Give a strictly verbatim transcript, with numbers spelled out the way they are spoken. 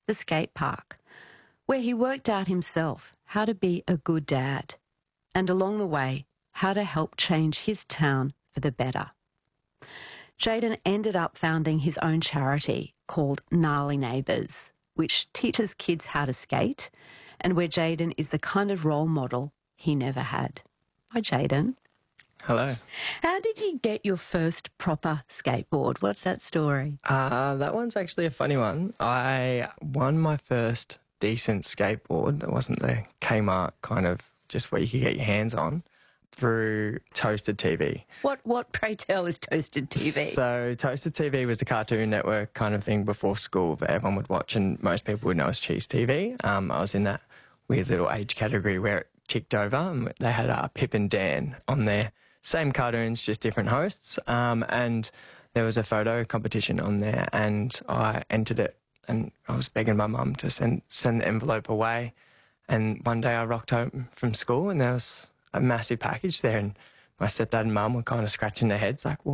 the skate park, where he worked out himself how to be a good dad, and along the way, how to help change his town for the better. Jayden ended up founding his own charity called Gnarly Neighbours, which teaches kids how to skate, and where Jayden is the kind of role model he never had. Hi, Jayden. Hello. How did you get your first proper skateboard? What's that story? Uh, that one's actually a funny one. I won my first decent skateboard that wasn't the Kmart kind of just where you could get your hands on through Toasted T V. What, what pray tell, is Toasted T V? So Toasted T V was the Cartoon Network kind of thing before school that everyone would watch, and most people would know as Cheese T V. Um, I was in that weird little age category where it ticked over, and they had uh, Pip and Dan on there. Same cartoons, just different hosts. Um, and there was a photo competition on there, and I entered it, and I was begging my mum to send send the envelope away. And one day I rocked home from school, and there was a massive package there, and my stepdad and mum were kind of scratching their heads like,